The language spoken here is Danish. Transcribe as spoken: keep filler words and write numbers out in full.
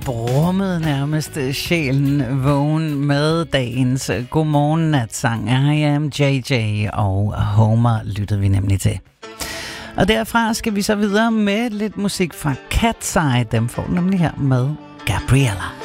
brummede nærmest sjælen vågen med dagens godmorgen natsang. I am J J og Homer lyttede vi nemlig til. Og derfra skal vi så videre med lidt musik fra Cat's Eye. Dem får nemlig her med Gabriella.